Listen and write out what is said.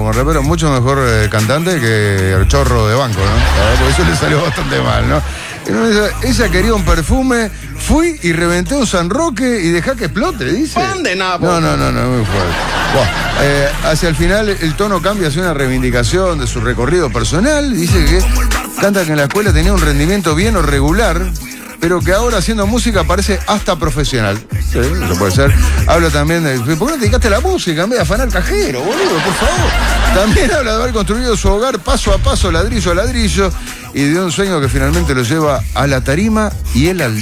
como rapero, mucho mejor cantante que el chorro de banco, ¿no? Porque eso le salió bastante mal, ¿no? Ella quería un perfume, fui y reventé un San Roque y dejá que explote, dice. ¿Dónde, Napo? No, muy fuerte. Bueno, hacia el final el tono cambia hacia una reivindicación de su recorrido personal. Dice que canta que en la escuela tenía un rendimiento bien o regular, pero que ahora haciendo música parece hasta profesional. Sí, eso puede ser. Habla también de... ¿Por qué no te dedicaste a la música en vez de afanar cajero, boludo? Por favor. También habla de haber construido su hogar paso a paso, ladrillo a ladrillo, y de un sueño que finalmente lo lleva a la tarima y él al